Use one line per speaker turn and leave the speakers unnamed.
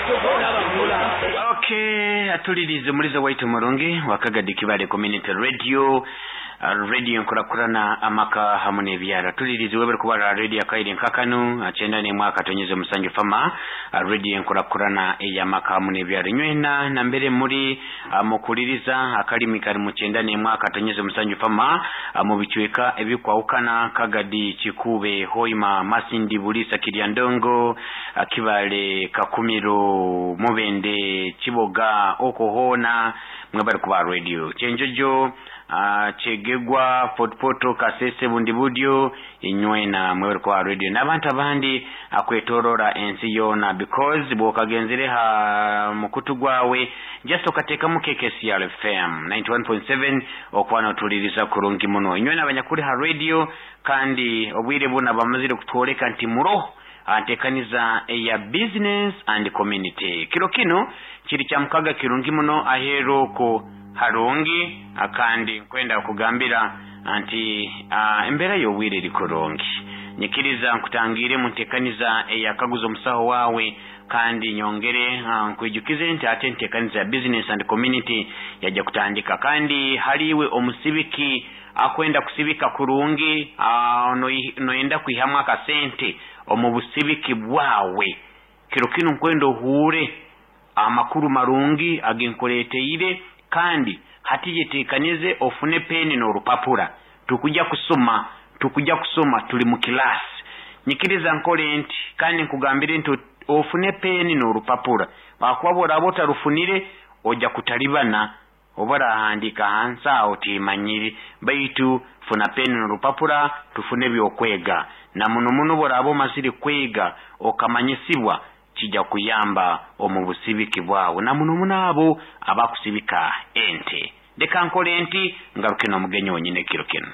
Okay, atulirize muliza waitu mulungi wakagadi kibale community radio radio nkurakurana amaka hamune ebyara tulirize webere kubara radio akaire nkakanu achenda ne mwaka tonyeze musanju fama radio nkurakurana eyamaka hamune ebyara nywena na mbere muri mukuliriza akalimi kali muchenda ne mwaka tonyeze musanju fama mu bichweka ebikwaukana kagadi chikube hoima masindi bulisa kiryandongo akibale kakumiro mubende chiboga okohona mwebare kuba radio chenjojo chegegwa potpoto kasese bundibudio inywena mwebare kuba radio nabantu abandi akwetorora ensi yona because bokagenzere ha mukutu gwawe just okateka mukeke CRFM 91.7 okwana tuliriza kurungi muno inywena abanyakuri ha radio kandi obwire buna bamazire kutworeka nti muro antekaniza ya business and community kiro kino kiri kyamukaga kirungi muno aheroko harungi akandi kwenda kugambira anti embera yo wire likorongi nyikiriza nkutangire muntekaniza ya kaguzo musaho wawe kandi nyongere nkwijukize nti ate ntekaniza business and community yaje kutandika kandi haliwe omusibiki akwenda kusibika kurungi noenda kuihamwa akasente omubusibiki bwawe kiro kino nkwendo hure amakuru marungi agenkoleteire kandi hatijetekanize ofune peni no rupapura tukujja kusoma tuli mu class nyikiriza nkolenti kandi nkugambire nti ofune peni no rupapura bakwabora abota rufunire ojja kutalibana obara handika hansa otimanyiri baitu funa peni no rupapura tufune byokwega na muno bora abo masiri kwega okamanyisibwa kijja kuyamba omubusibiki bwawe na muno abo abakusibika ente deka nkolenti ngarukino mugenyo nyine kiro kino